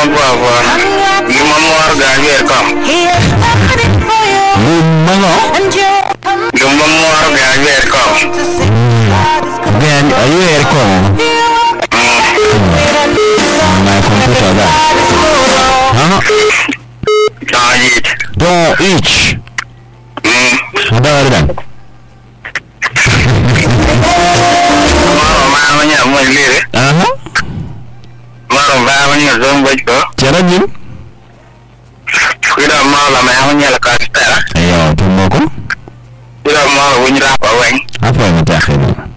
Magwawa. Lumamor Gavier come. Lumamor Gavier come. Then are you here come? My computer that. Don't each. What are them? Challenging? Kita malah memangnya lekas ter. Ayo, tunggu ko. Kita malah punya apa weng? Apa yang terakhir?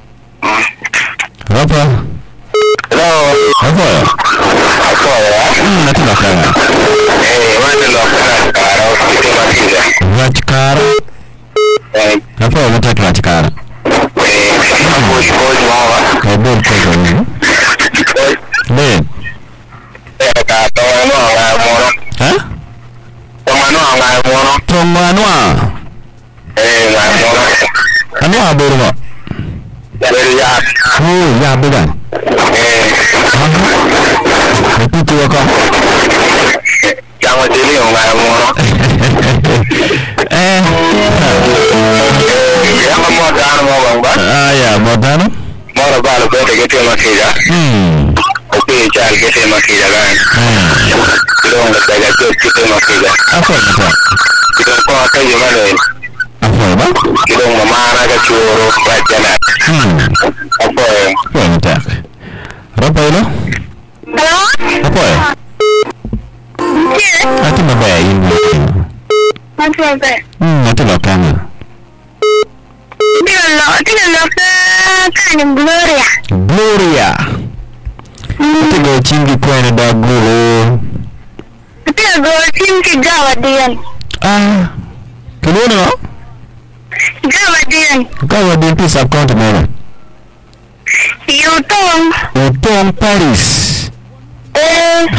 Apa? Hello. Apa ya? Apa ya? Nanti bakal. Mana lokal sekarang kita masih ya. Rajkar. Apa yang Rajkar? Bos mau. Kabel kabel. Ben. Kata orang nggak mau. Hah? Nggak mau. Tomanwa. Nggak mau. Anu apa rumah? Dari ya. Oh, ya bukan. Itu juga kok. Jangan sini nggak mau. Yang mau dan mau bang. Ya, mau dan? Mau balik ke kita masih ya. Oke, cari kita masih ya kan. Kita nggak jaga kita masih ya. Apa itu? Kita kok ada gimana ini? Apa bang? Kita nggak mana ke curug bacana. Apa ya? Apa itu? Apa itu? Halo? Apa ya? Nanti mabaya ini. Nanti apa? Nanti lokal. Tidak lo ke kan Gloria. Gloria. Itu gue cinggi kue ada guru. Tidak gue cinti Gawadian. Kemudian apa? Gawadian. Kau ada di account mana? Utong Utong Paris.